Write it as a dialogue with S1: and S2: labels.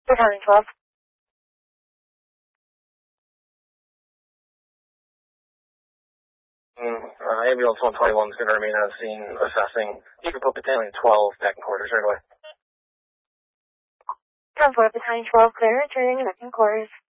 S1: Battalion 12.
S2: Ambulance 121 is going to remain on scene assessing. You can put Battalion 12 back in quarters right away.
S1: 10-4, Battalion 12 clear, returning back in quarters.